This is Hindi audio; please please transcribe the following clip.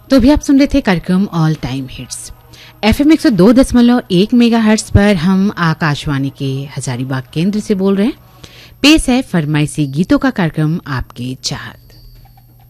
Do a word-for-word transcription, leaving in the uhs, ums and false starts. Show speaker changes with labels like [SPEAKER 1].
[SPEAKER 1] तो भी आप सुन रहे थे कार्यक्रम ऑल टाइम हिट्स एफएम एक सौ दो दशमलव एक मेगा हर्ट्ज पर। हम आकाशवाणी के हजारीबाग केंद्र से बोल रहे हैं। पेश है फरमाइशी गीतों का कार्यक्रम आपके चाहत।